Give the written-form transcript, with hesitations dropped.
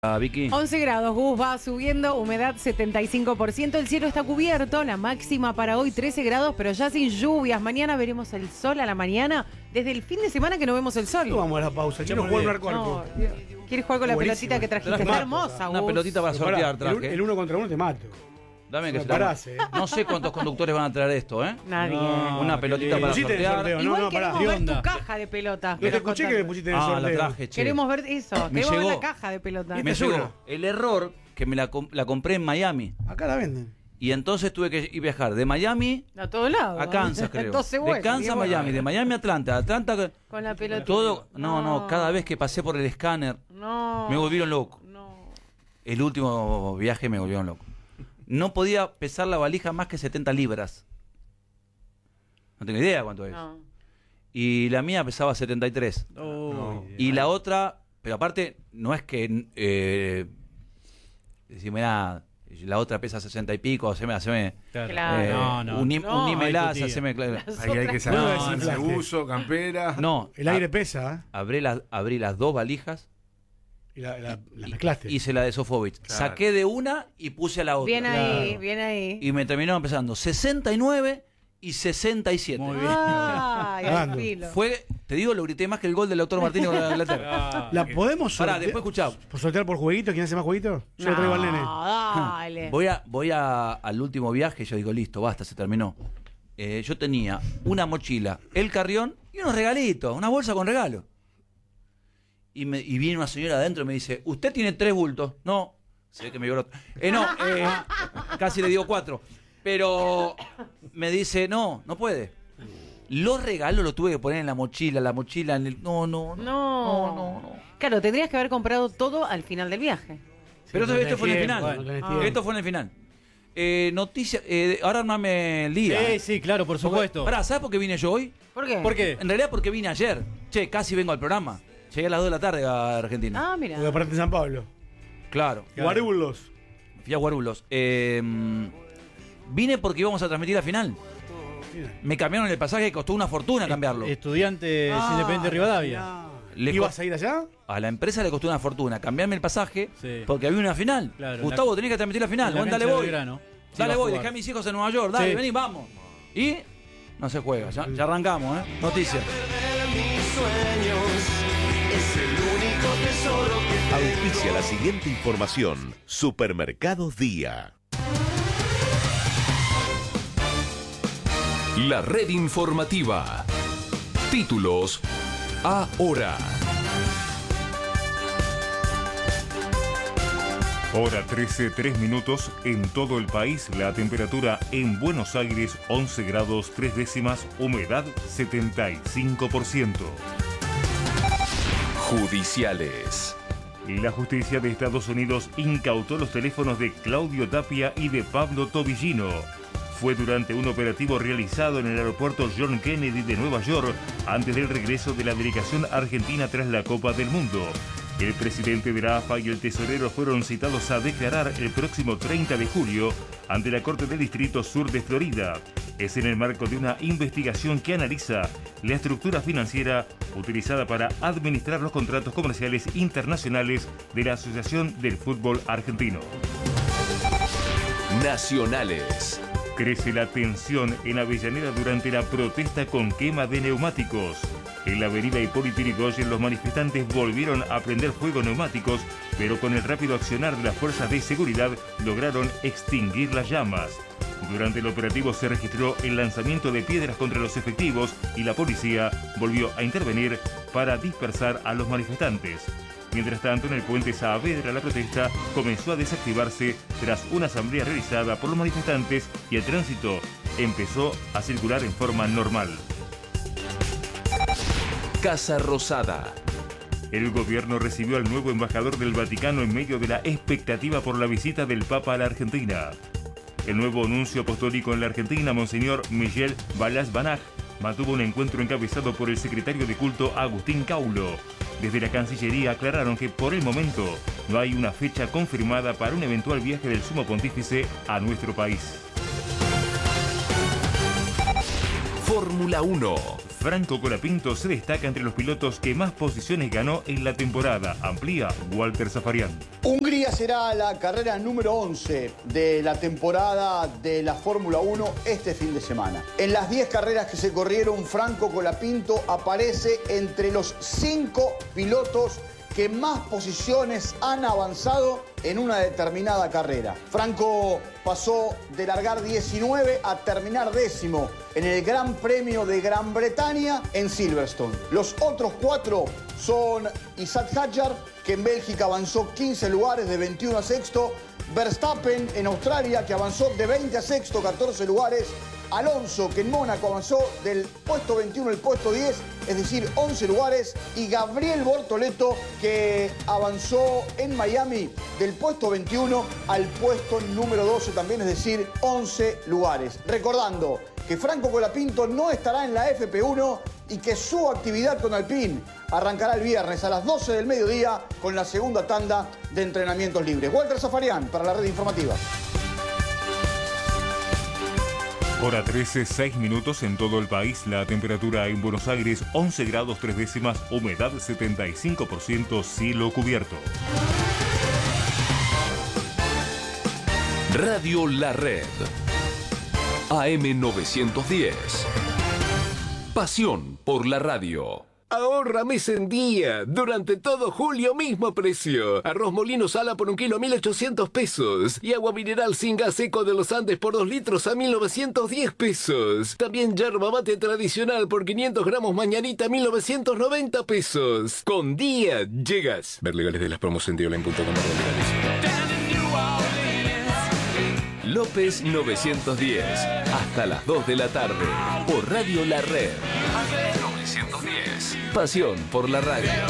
Vicky. 11 grados, Gus, va subiendo, humedad 75%, el cielo está cubierto, la máxima para hoy 13 grados, pero ya sin lluvias. Mañana veremos el sol a la mañana, desde el fin de semana que no vemos el sol. No vamos a la pausa, quiero jugar un arco a arco. No, ¿quieres jugar con la pelotita que trajiste? Está hermosa, Gus. Una pelotita para sortear traje. El uno contra uno te mato. Dame que Me se parás, No sé cuántos conductores van a traer esto, ¿eh? Nadie. Una pelotita para pusiste en el sortear. sorteo. Igual No, queremos pará. ver tu caja de pelotas. No te escuché que me pusiste en el La sorteo. traje, che. Queremos ver eso, Me queremos ver llegó. la caja de pelotas. Me llegó el error que me la compré en Miami. Acá la venden. Y entonces tuve que ir viajar de Miami A todos lados. a Kansas, creo. Entonces, De bueno, Kansas a Miami, de Miami a Atlanta. Atlanta, con la pelota. todo. No, cada vez que pasé por el escáner No. me volvieron loco. No. El último viaje me volvieron loco. No podía pesar la valija más que 70 libras. No tengo idea cuánto es. No. Y la mía pesaba 73. Y la otra, pero aparte, no es que decime nada, la otra pesa 60 y pico, haceme Claro. unímelas, hay haceme Ahí hay que sacar uso, campera. No, El aire pesa, ¿eh? abrí las dos valijas Y la mezclaste. hice la de Sofovich. Claro. Saqué de una y puse la otra. Bien ahí, Claro. bien ahí. Y me terminó empezando 69 y 67. Muy bien. Ay, al Ganando. filo. Fue, te digo, lo grité más que el gol del doctor Martínez con Inglaterra. ¿La podemos Pará, sortear? después escuchá. ¿Por sortear por jueguito? ¿Quién hace más jueguito? Yo le traigo al nene. Dale. Voy al último viaje, yo digo, listo, basta, se terminó. Yo tenía una mochila, el carrión y unos regalitos, una bolsa con regalo. Y viene una señora adentro y me dice, ¿usted tiene 3 bultos? No, se ve que me vio casi le digo 4. Pero me dice, no puede. Los regalos los tuve que poner en la mochila en el... No. Claro, tendrías que haber comprado todo al final del viaje. Pero no esto tenés fue en el tiempo, final. no tenés tiempo. Esto fue en el final. Noticia, ahora armame el día. Sí, claro, por supuesto. Pará, ¿sabes por qué vine yo hoy? ¿Por qué? ¿Por qué? En realidad porque vine ayer. Che, casi vengo al programa. Llegué a las 2 de la tarde a Argentina. Ah, mira. Porque aparte en San Pablo. Claro. Guarulhos. Fui a Guarulhos. Vine porque íbamos a transmitir la final. Me cambiaron el pasaje y costó una fortuna cambiarlo. Estudiantes Independiente de Rivadavia. Le ¿Ibas a ir allá? A la empresa le costó una fortuna cambiarme el pasaje Sí. porque había una final. Claro, Gustavo, tenés que transmitir la final. en la Bueno, cancha dale de voy. Belgrano. Sí, Dale va a voy, jugar. dejé a mis hijos en Nueva York. Dale, Sí. vení, vamos. Y no se juega. Ya arrancamos, ¿eh? Noticias. Auspicia la siguiente información. Supermercados Día. La red informativa. Títulos ahora. Hora 13, 3 minutos en todo el país. La temperatura en Buenos Aires 11 grados 3 décimas, humedad 75%. Judiciales. La justicia de Estados Unidos incautó los teléfonos de Claudio Tapia y de Pablo Tobillino. Fue durante un operativo realizado en el aeropuerto John Kennedy de Nueva York antes del regreso de la delegación argentina tras la Copa del Mundo. El presidente de la AFA y el tesorero fueron citados a declarar el próximo 30 de julio ante la Corte del Distrito Sur de Florida. Es en el marco de una investigación que analiza la estructura financiera utilizada para administrar los contratos comerciales internacionales de la Asociación del Fútbol Argentino. Nacionales. Crece la tensión en Avellaneda durante la protesta con quema de neumáticos. En la avenida Hipólito Yrigoyen los manifestantes volvieron a prender fuego neumáticos, pero con el rápido accionar de las fuerzas de seguridad lograron extinguir las llamas. Durante el operativo se registró el lanzamiento de piedras contra los efectivos y la policía volvió a intervenir para dispersar a los manifestantes. Mientras tanto, en el puente Saavedra la protesta comenzó a desactivarse tras una asamblea realizada por los manifestantes y el tránsito empezó a circular en forma normal. Casa Rosada. El gobierno recibió al nuevo embajador del Vaticano en medio de la expectativa por la visita del Papa a la Argentina. El nuevo nuncio apostólico en la Argentina, Monseñor Miguel Balázs Banach, mantuvo un encuentro encabezado por el secretario de culto Agustín Caulo. Desde la Cancillería aclararon que por el momento no hay una fecha confirmada para un eventual viaje del Sumo Pontífice a nuestro país. Fórmula 1. Franco Colapinto se destaca entre los pilotos que más posiciones ganó en la temporada. Amplía Walter Zafarian. Hungría será la carrera número 11 de la temporada de la Fórmula 1 este fin de semana. En las 10 carreras que se corrieron, Franco Colapinto aparece entre los 5 pilotos que más posiciones han avanzado en una determinada carrera. Franco pasó de largar 19 a terminar 10º en el Gran Premio de Gran Bretaña en Silverstone. Los otros 4 son Isaac Hadjar, que en Bélgica avanzó 15 lugares de 21 a sexto, Verstappen en Australia, que avanzó de 20 a sexto, 14 lugares, Alonso, que en Mónaco avanzó del puesto 21 al puesto 10, es decir, 11 lugares, y Gabriel Bortoleto, que avanzó en Miami del puesto 21 al puesto número 12 también, es decir, 11 lugares. Recordando que Franco Colapinto no estará en la FP1 y que su actividad con Alpine arrancará el viernes a las 12 del mediodía con la segunda tanda de entrenamientos libres. Walter Zafarian para la red informativa. Hora 13, 6 minutos en todo el país. La temperatura en Buenos Aires 11 grados 3 décimas, humedad 75%, cielo cubierto. Radio La Red. AM 910. Pasión por la radio. Ahorra mes en día. Durante todo julio, mismo precio. Arroz Molino Sala por 1 kilo, 1.800 pesos. Y agua mineral sin gas Eco de los Andes por 2 litros a 1.910 pesos. También yerba mate tradicional por 500 gramos mañanita, 1.990 pesos. Con día llegas. Ver legales de las promos en dioline.com. López 910. Hasta las 2 de la tarde. Por Radio La Red. 910. Pasión por la radio.